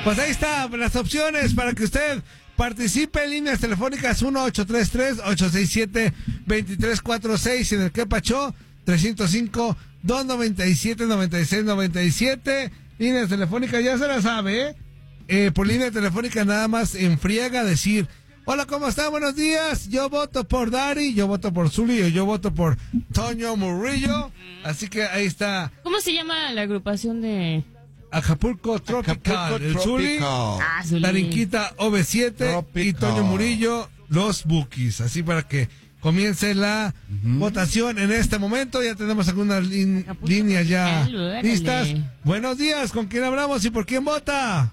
Pues ahí está, las opciones para que usted participe en líneas telefónicas 1-833-867-2346 en el que pachó 305-297-9697. Líneas telefónicas, ya se la sabe, por línea telefónica nada más en friega decir: hola, ¿cómo está? Buenos días. Yo voto por Dari, yo voto por Zuli, o yo voto por Toño Murillo. Así que ahí está. ¿Cómo se llama la agrupación de Acapulco Tropical? El Zuli, Zuli, la Rinquita OV7 Tropical. y Toño Murillo, los Bukis. Así para que comience la votación en este momento. Ya tenemos algunas líneas ya listas. Buenos días, ¿con quién hablamos y por quién vota?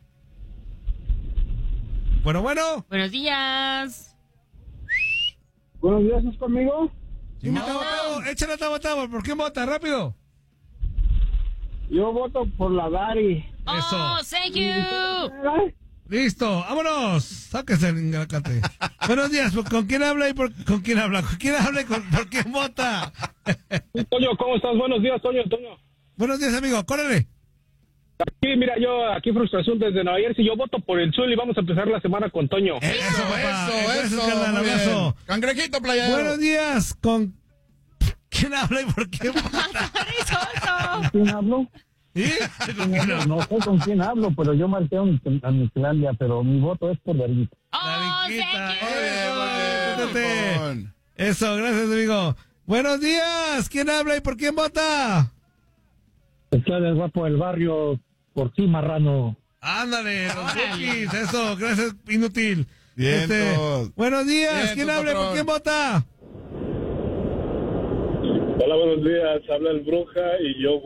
Bueno. Buenos días. Buenos días, ¿es conmigo? Sí, échale Tabo, ¿por quién vota? Rápido. Yo voto por la Dari. Eso. Oh, thank you. Listo, vámonos. Sáquese el ingracate. Buenos días, ¿con quién habla y con quién habla? ¿Con quién habla y por quién vota? Toño, ¿cómo estás? Buenos días, Toño. Buenos días, amigo, córrele. Aquí, mira, aquí frustración desde Nueva Jersey. Yo voto por el Zuli y vamos a empezar la semana con Toño. Eso, papá. Eso, carnal, muy bien. abrazo. Cangrejito playero. Buenos días, ¿con quién habla y por quién vota? ¿Con quién hablo? ¿Sí? ¿Con quién habla? No sé con quién hablo, pero yo marqué a Miclandia, pero mi voto es por Darita. Oh, La Rinquita. thank you. Eso, gracias, amigo. Buenos días, ¿quién habla y por quién vota? Ustedes guapo del barrio, por ti, marrano. Ándale, los Bukis, eso, gracias, inútil. Vientos. Buenos días, Vientos, ¿quién habla y por patrón. quién vota? Hola, buenos días. Habla el Bruja y yo